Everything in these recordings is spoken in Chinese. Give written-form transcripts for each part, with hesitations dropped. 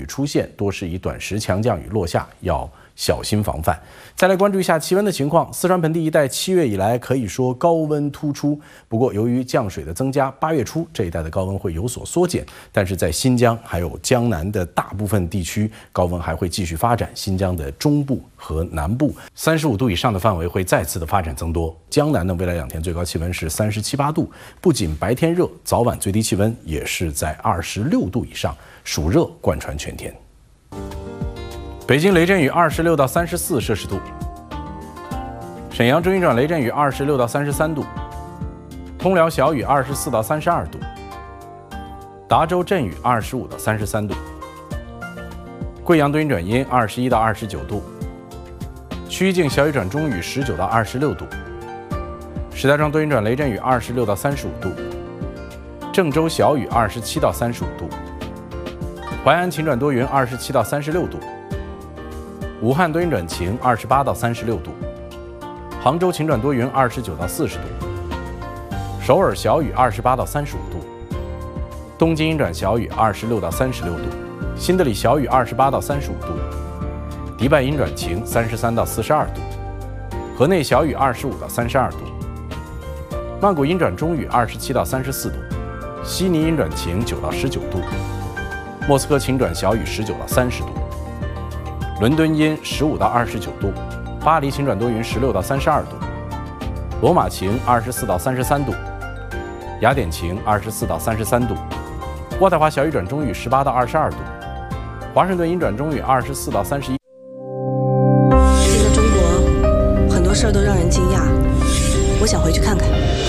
出现，多是以短时强降雨落下，要小心防范。再来关注一下气温的情况，四川盆地一带7月以来可以说高温突出，不过由于降水的增加，8月初这一带的高温会有所缩减，但是在新疆还有江南的大部分地区，高温还会继续发展。新疆的中部和南部35度以上的范围会再次的发展增多。江南呢，未来2天最高气温是37、8度，不仅白天热，早晚最低气温也是在26度以上，暑热贯穿全天。北京雷阵雨26到34摄氏度，沈阳中阴转雷阵雨26到33度，通辽小雨24到32度，达州阵雨25到33度，贵阳多云转阴21到29度，曲靖小雨转中雨19到26度，石家庄多云转雷阵雨26到35度，郑州小雨27到35度，淮安晴转多云27到36度，武汉多云转晴28到36度，杭州晴转多云29到40度，首尔小雨28到35度，东京阴转小雨26到36度，新德里小雨28到35度，迪拜阴转晴33到42度，河内小雨25到32度，曼谷阴转中雨27到34度，悉尼阴转晴9到19度，莫斯科晴转小雨19到30度，伦敦阴15到29度，巴黎晴转多云16到32度，罗马晴24到33度，雅典晴24到33度，渥太华小雨转中雨18到22度，华盛顿阴转中雨24到31。 现在中国很多事儿都让人惊讶，我想回去看看。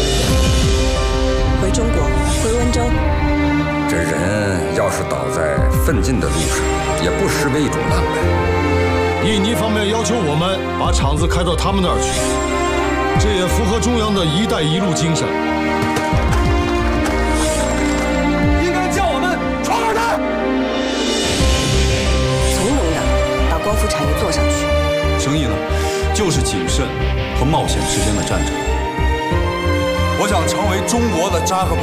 回中国，回温州。 这人要是倒在奋进的路上，也不失为一种浪漫。 印尼方面要求我们把厂子开到他们那儿去，这也符合中央的一带一路精神。 应该叫我们闯二蛋， 从容的把光伏产业做上去。 生意呢，就是谨慎和冒险之间的战争。 我想成为中国的扎克伯